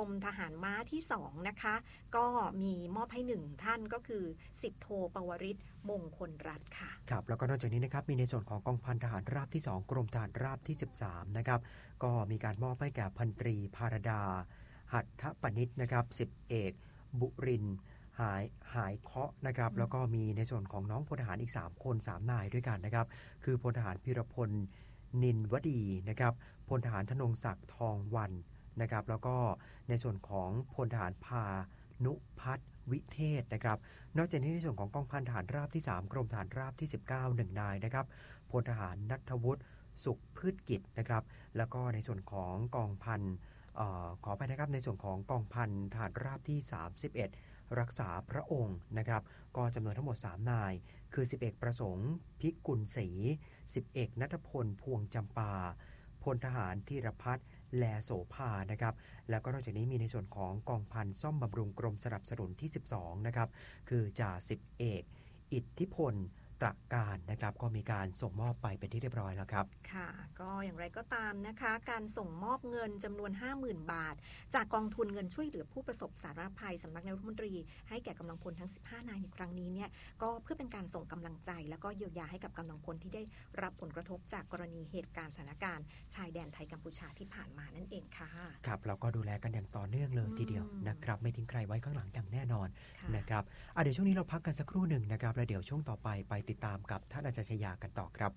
มทหารม้าที่2นะคะก็มีมอบให้1ท่านก็คือ10โทปวริศมงคลรัตน์ค่ะครับแล้วก็นอกจากนี้นะครับมีในส่วนของกองพันทหารราบที่2กรมทหารราบที่13นะครับก็มีการมอบให้แก่พันตรีภารดาหัตถปนิชนะครับ10เอกบุรินทร์หายเคาะนะครับแล้วก็มีในส่วนของน้องพลทหารอีก3คน3นายด้วยกันนะครับคือพลทหารพิรพลนินวดีนะครับพลทหารธนงศักดิ์ทองวันนะครับแล้วก็ในส่วนของพลทหารพานุพัฒน์วิเทศนะครับนอกจากนี้ในส่วนของกองพันทหารราบที่3กรมทหารราบที่19 1นายนะครับพลทหารณัฐวุฒิสุขพืชกิจนะครับแล้วก็ในส่วนของกองพันขอไปนะครับในส่วนของกองพันทหารราบที่31รักษาพระองค์นะครับก็จำนวนทั้งหมด3นายคือ10เอกประสงค์พิกุลศรี10เอกณัฐพลพวงจำปาพลทหารธีรพัฒน์แลโสภานะครับแล้วก็นอกจากนี้มีในส่วนของกองพันซ่อมบำรุงกรมสนับสนุนที่12นะครับคือจ่า10เอกอิทธิพลตระการนะครับก็มีการส่งมอบไปเป็นที่เรียบร้อยแล้วครับค่ะก็อย่างไรก็ตามนะคะการส่งมอบเงินจำนวน 50,000 บาทจากกองทุนเงินช่วยเหลือผู้ประสบสาธารณภัยสำนักนายกรัฐมนตรีให้แก่กำลังพลทั้ง15นายในครั้งนี้เนี่ยก็เพื่อเป็นการส่งกำลังใจแล้วก็เยียวยาให้กับกำลังพลที่ได้รับผลกระทบจากกรณีเหตุการณ์สถานการณ์ชายแดนไทยกัมพูชาที่ผ่านมานั่นเองค่ะครับเราก็ดูแลกันอย่างต่อเนื่องเลยทีเดียวนะครับไม่ทิ้งใครไว้ข้างหลังอย่างแน่นอนนะครับเดี๋ยวช่วงนี้เราพักกันสักครู่หนึ่งนะครับแล้วเดี๋ยวช่วงต่อไปติดตามกับท่านอาจารย์ชยากันต่อครับ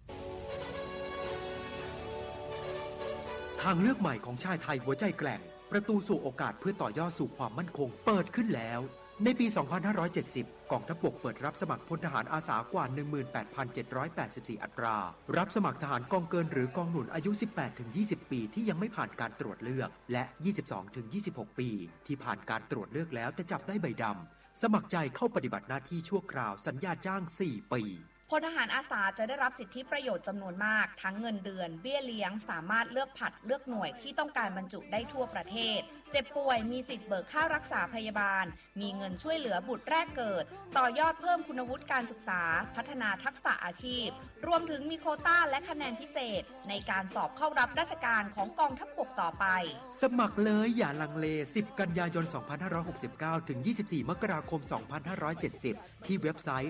ทางเลือกใหม่ของชายไทยหัวใจแกร่งประตูสู่โอกาสเพื่อต่อยอดสู่ความมั่นคงเปิดขึ้นแล้วในปี 2570 กองทัพบกเปิดรับสมัครพลทหารอาสากว่า 18,784 อัตรารับสมัครทหารกองเกินหรือกองหนุนอายุ 18-20 ปีที่ยังไม่ผ่านการตรวจเลือกและ 22-26 ปีที่ผ่านการตรวจเลือกแล้วแต่จับได้ใบดำสมัครใจเข้าปฏิบัติหน้าที่ชั่วคราวสัญญาจ้าง 4 ปีพลทหารอาสาจะได้รับสิทธิประโยชน์จำนวนมากทั้งเงินเดือนเบี้ยเลี้ยงสามารถเลือกผัดเลือกหน่วยที่ต้องการบรรจุได้ทั่วประเทศเจ็บป่วยมีสิทธิ์เบิกค่ารักษาพยาบาลมีเงินช่วยเหลือบุตรแรกเกิดต่อยอดเพิ่มคุณวุฒิการศึกษาพัฒนาทักษะอาชีพรวมถึงมีโควต้าและคะแนนพิเศษในการสอบเข้ารับราชการของกองทัพบกต่อไปสมัครเลยอย่าลังเล10กันยายน2569ถึง24มกราคม2570ที่เว็บไซต์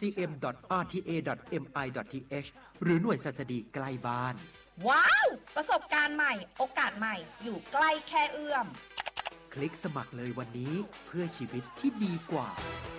rcm.rta.mi.th หรือหน่วยศัสดีใกล้บ้านว้าวประสบการณ์ใหม่โอกาสใหม่อยู่ใกล้แค่เอื้อมคลิกสมัครเลยวันนี้เพื่อชีวิตที่ดีกว่า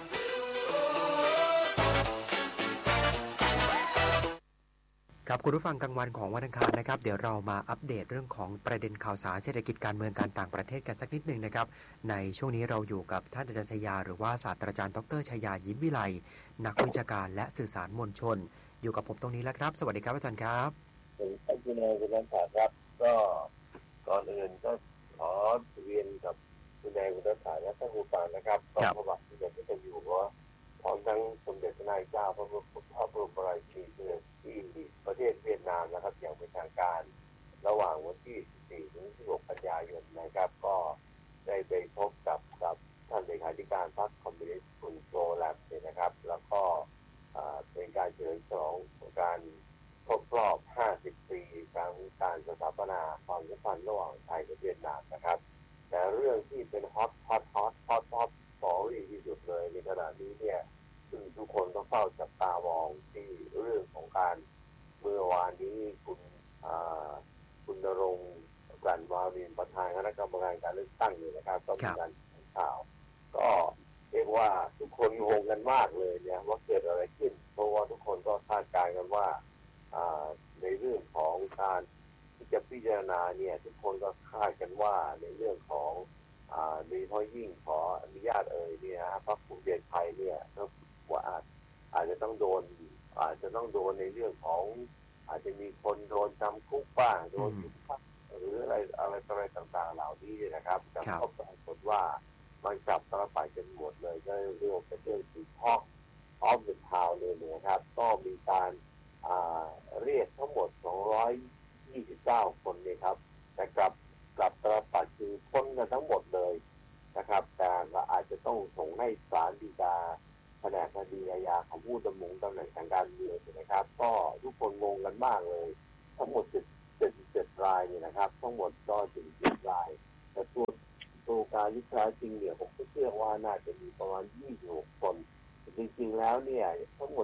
ครับคุณผู้ฟังกลางวันของวันอังคารนะครับเดี๋ยวเรามาอัปเดตเรื่องของประเด็นข่าวสารเศรษฐกิจการเมืองการต่างประเทศกันสักนิดนึงนะครับในช่วงนี้เราอยู่กับท่านอาจารย์ชยาหรือว่าศาสตราจารย์ดร.ชยายิ้มวิไลนักวิชาการและสื่อสารมวลชนอยู่กับผมตรงนี้แล้วครับสวัสดีครับอาจารย์ครับคุณนายคุณนันทาครับก็ก่อนอื่นก็ขอเรียนกับคุณนายคุณนันทาและท่านผู้ฟังนะครับขอประวัติที่จะอยู่ว่าพร้อมทั้งสมเด็จพระนายเจ้าพระบรมราชินีที่ประเทศเวียดนามนะครับอย่างเป็นทางการระหว่างวันที่14ถึง16กันยายนนะครับก็ได้ไปพบกับท่านเลขาธิการพรรคคอมมิวนิสต์คุณโจแลบเนี่ยนะครับแล้วก็เป็นการเฉลิมฉลองการครบรอบ 50 ปีการสถาปนาความสัมพันธ์ระหว่างไทยกับเวียดนามนะครับแต่เรื่องที่เป็นฮอตสตอรี่ที่สุดเลยในขณะนี้เนี่ยซึ่งทุกคนก็เฝ้าจับตามองที่เรื่องของการเมื่อวานนี้คุณณรงค์กลั่นวานิชประธานคณะกรรมการการเลือกตั้งเนี่ยนะครับก็มีการแถลงข่าวก็เรียกว่าทุกคนงงกันมากเลยเนี่ยว่าเกิดอะไรขึ้นเพราะว่าทุกคนก็คาดการณ์กันว่าในเรื่องของการที่จะพิจารณาเนี่ยทุกคนก็คาดกันว่าในเรื่องของโดยเฉพาะยิ่งขออนุญาตเนี่ยพรรคภูมิใจไทยเนี่ยว่าอาจจะต้องโดนในเรื่องของอาจจะมีคนโดนจำคุกบ้างโดนยุบพรรคหรืออะไรต่างๆเหล่านี้นะครับแต่ก็ปรากฏว่ามันกลับตลปัดกันหมดเลยก็เรียกว่าเป็นเรื่องที่ท็อกออฟเดอะทาวน์เลยนะครับก็มีการเรียกทั้งหมด229คนเนี่ยครับแต่กลับตลปัดคือพ้นกันทั้งหมดเลยนะครับแต่ก็อาจจะต้องส่งให้ศาลฎีกาแผนกคดีอาญาของผู้ดำรงตำแหน่งทางการเมืองนะครับก็ทุกคนงงกันมากเลยทั้งหมด77รายเนี่ยนะครับทั้งหมดก็77รายแต่การที่แท้จริงเนี่ยผมก็เชื่อว่าน่าจะมีประมาณ26 คนจริงๆแล้วเนี่ยทั้งหมด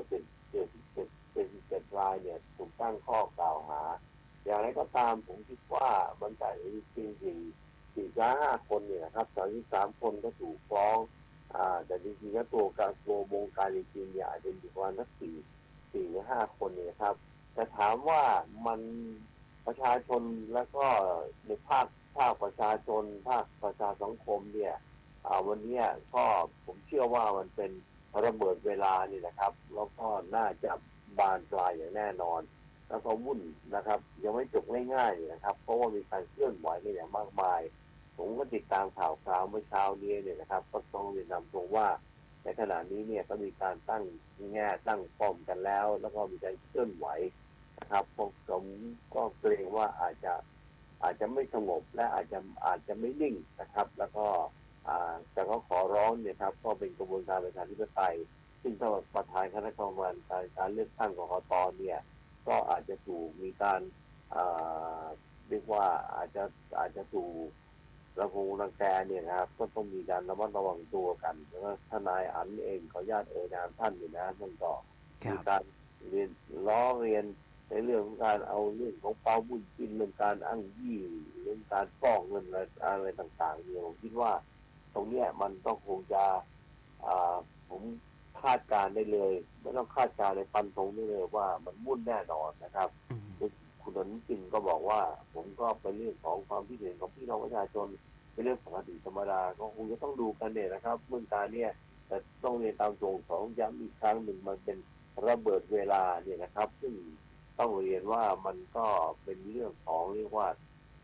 77 รายเนี่ยถูกตั้งข้อกล่าวหาอย่างไรก็ตามผมคิดว่ามันแต่จริงๆ4-5 คนเนี่ยนะครับ33 คนก็ถูกฟ้องแต่จริงๆแล้วตัววงการจริงๆเนี่ยอาจจะมีประมาณสัก4-5 คนเนี่ยครับแต่ถามว่ามันประชาชนแล้วก็ในภาคประชาชนภาคประชาสังคมเนี่ยวันนี้ก็ผมเชื่อว่ามันเป็นระเบิดเวลานี่นะครับแล้วก็น่าจะบานปลายอย่างแน่นอนแล้วก็วุ่นนะครับยังไม่จบง่ายๆนะครับเพราะว่ามีการเคลื่อนไหวกันอย่างมากมายผมก็ติดตามข่าวเมื่อเช้านี้เนี่ยนะครับก็ต้องเรียนนำตรงว่าในขณะนี้เนี่ยก็มีการตั้งป้อมกันแล้วก็มีการเคลื่อนไหวนะครับผมก็เกรงว่าอาจจะไม่สงบและอาจจะไม่นิ่งนะครับแล้วก็แต่ก็ขอร้องเนี่ยครับก็เป็นกระบวนการประชาธิปไตยซึ่งถ้าประธานคณะกรรมการเลือกตั้งกกต.เนี่ยก็อาจจะถูกมีการเรียกว่าอาจจะถูกรังแกเนี่ยนะครับก็ต้องมีการระมัดระวังตัวกันแล้วก็ทนายอันเองขออนุญาตนามท่านอยู่นะท่านก็มีการเรียนในเรื่องของการเอาเรื่องของเปาบุญจินเรื่องการอ้างยี่เรื่องการฟ้องเงินอะไรต่างๆเนี่ยผมคิดว่าตรงเนี้ยมันต้องคงจะผมคาดการได้เลยไม่ต้องคาดการในฟันธงได้เลยว่ามันมุ่นแน่นอนนะครับคุณอนุทินก็บอกว่าผมก็เป็นเรื่องของความคิดเห็นของพี่น้องประชาชนเป็นเรื่องปกติธรรมดาก็คงจะต้องดูกันเนี่ยนะครับเรื่องการเนี่ยแต่ต้องเรียนตามตรงของย้ำอีกครั้งหนึ่งมันเป็นระเบิดเวลาเนี่ยนะครับซึ่งต้องเรียนว่ามันก็เป็นเรื่องของเรียกว่า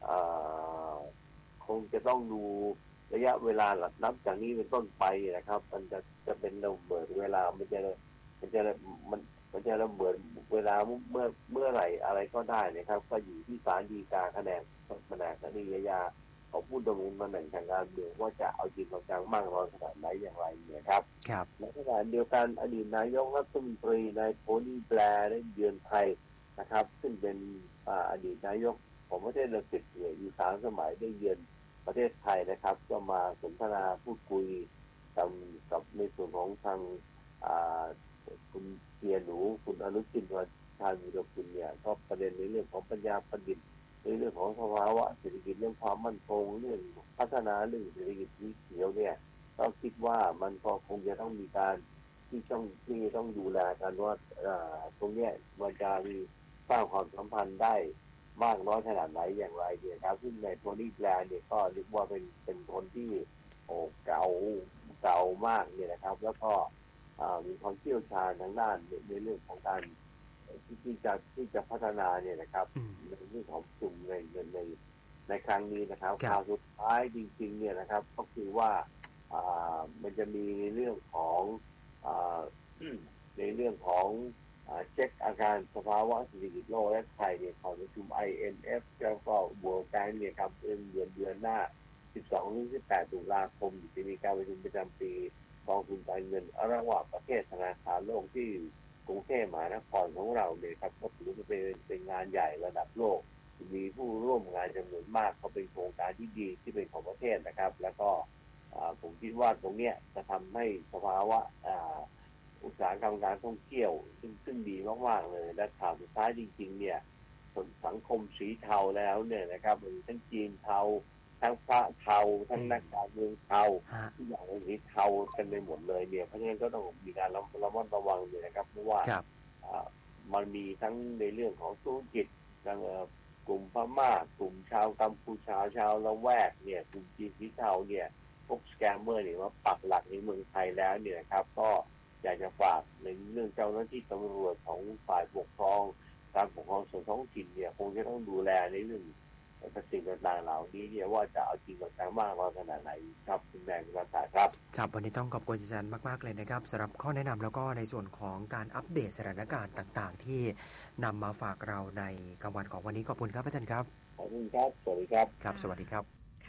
คงจะต้องดูระยะเวลานับจากนี้เป็นต้นไปนะครับมันจะเป็นระเบิดเวลามันจะระเบิดเวลาเมื่อไหร่อะไรก็ได้นะครับก็อยู่ที่ศาลฎีกาคะแนนคดีอาญาของผู้ดำรงตำแหน่งทางการเมืองว่าจะเอาจริงเอาจังมากน้อยขนาดไหนอย่างไรเนี่ยครับในขณะเดียวกันอดีตนายกรัฐมนตรีนายโทนี่แบร์ได้เยือนไทยนะครับซึ่งเป็นอดีตนายกของประเทศอังกฤษอยู่3 สมัยได้เยือนประเทศไทยนะครับก็มาสนทนาพูดคุยกับในส่วนของทางคุณเกียรติหนูคุณอนุทินชาญวีรกุลเนี่ยก็ประเด็นในเรื่องของปัญญาประดิษฐ์ในเรื่องของภาวะเศรษฐกิจเรื่องความมั่นคงเรื่องพัฒนาเรื่องเศรษฐกิจสีเขียวเนี่ยก็คิดว่ามันก็คงจะต้องมีการที่ต้องดูแลกันว่าตรงเนี้ยมันจะมีสร้างความสัมพันธ์ได้มากน้อยขนาดไหนอย่างไรเนี่ยครับซึ่งในโทนี่แบร์เนี่ยก็เรียกว่าเป็นคนที่เก่ามากเนี่ยนะครับแล้วก็มีความเชี่ยวชาญทางด้านในเรื่องของการที่จะพัฒนาเนี่ยนะครับในเรื่องของกลุ่มในครั้งนี้นะครับข่าวสุดท้ายจริงๆเนี่ยนะครับก็คือว่ามันจะมีเรื่องของในเรื่องของเช็คอาการสภาวะเศรษฐกิจโลกและไทยเนี่ยของประชุม IMF แล้วก็ World Bank เนี่ยครับเดือนหน้า 12-18 ตุลาคมจะมีการประชุมประจำปีกองทุนการเงินระหว่างประเทศธนาคารโลกที่กรุงเทพมหานครของเราเนี่ยครับก็ถือว่าเป็นงานใหญ่ระดับโลกมีผู้ร่วมงานจำนวนมากเขาเป็นโครงการที่ดีที่เป็นของประเทศนะครับแล้วก็ผมคิดว่าตรงเนี้ยจะทำให้สภาวะอุตสาหกรรมการท่องเที่ยวซึ่งดีมากๆเลยและข่าวสุดท้ายจริงๆเนี่ยสังคมสีเทาแล้วเนี่ยนะครับมีทั้งจีนเทาทั้งพระเทาทั้งนักการเมืองเทาทุกอย่างสีเทากันไปหมดเลยเนี่ยเพราะฉะนั้นก็ต้องมีการระมัดระวังเนี่ยนะครับเพราะว่ามันมีทั้งในเรื่องของธุรกิจทั้งกลุ่มพม่ากลุ่มชาวกัมพูชาชาวละแวกเนี่ยกลุ่มจีนสีเทาเนี่ยพวกสแกมเมอร์เนี่ยว่าปักหลักในเมืองไทยแล้วเนี่ยนะครับก็อยากจะฝากในเรื่องเจ้าหน้าที่ตำรวจของฝ่ายปกครองการปกครองส่วนท้องถิ่นเนี่ยคงจะต้องดูแลในเรื่องสิ่งต่างๆเหล่านี้เนี่ยว่าจะเอาจริงเอาจังมากน้อยขนาดไหนครับคุณแดงคุณรัตน์ครับครับวันนี้ต้องขอบคุณอาจารย์มากๆเลยนะครับสำหรับข้อแนะนำแล้วก็ในส่วนของการอัปเดตสถานการณ์ต่างๆที่นำมาฝากเราในกลางวันของวันนี้ขอบคุณครับอาจารย์ครับขอบคุณครับสวัสดีครับครับสวัสดีครับ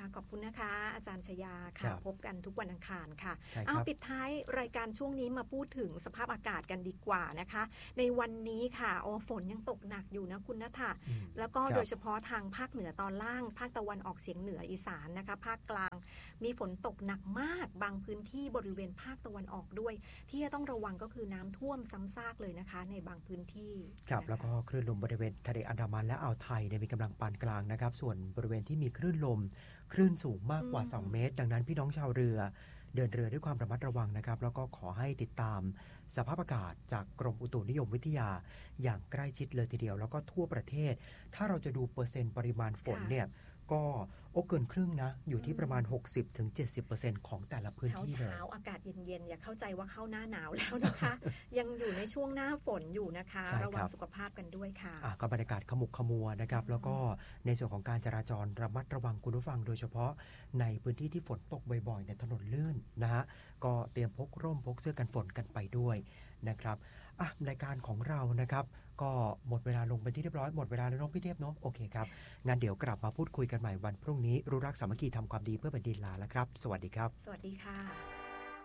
ค่ะขอบคุณนะคะอาจารย์ชยาค่ะพบกันทุกวันอังคารค่ะเอาปิดท้ายรายการช่วงนี้มาพูดถึงสภาพอากาศกันดีกว่านะคะในวันนี้ค่ะฝนยังตกหนักอยู่นะคุณณัฐะแล้วก็โดยเฉพาะทางภาคเหนือตอนล่างภาคตะวันออกเฉียงเหนืออีสานนะคะภาคกลางมีฝนตกหนักมากบางพื้นที่บริเวณภาคตะวันออกด้วยที่จะต้องระวังก็คือน้ำท่วมซ้ำซากเลยนะคะในบางพื้นที่ครับแล้วก็คลื่นลมบริเวณทะเลอันดามันและอ่าวไทยมีกำลังปานกลางนะครับส่วนบริเวณที่มีคลื่นลมคลื่นสูงมากกว่า2 เมตรดังนั้นพี่น้องชาวเรือเดินเรือด้วยความระมัดระวังนะครับแล้วก็ขอให้ติดตามสภาพอากาศจากกรมอุตุนิยมวิทยาอย่างใกล้ชิดเลยทีเดียวแล้วก็ทั่วประเทศถ้าเราจะดูเปอร์เซ็นต์ปริมาณฝนเนี่ยก็เกินครึ่งนะอยู่ที่ประมาณ 60-70% ของแต่ละพื้นที่เลยเช้าอากาศเย็นๆอย่าเข้าใจว่าเข้าหน้าหนาวแล้วนะคะ ยังอยู่ในช่วงหน้าฝนอยู่นะคะระวังสุขภาพกันด้วยค่ะก็บรรยากาศขมุกขมัวนะครับแล้วก็ในส่วนของการจราจรระมัดระวังคุณผู้ฟังโดยเฉพาะในพื้นที่ที่ฝนตกบ่อยๆในถนนลื่นนะฮะก็เตรียมพกร่มพกเสื้อกันฝนกันไปด้วยนะครับรายการของเรานะครับก็หมดเวลาลงไปที่เรียบร้อยหมดเวลาแล้วน้องพี่เทพเนาะโอเคครับงั้นเดี๋ยวกลับมาพูดคุยกันใหม่วันพรุ่งนี้รู้รักสามัคคีทำความดีเพื่อแผ่นดินลาแล้วครับสวัสดีครับสวัสดีค่ะ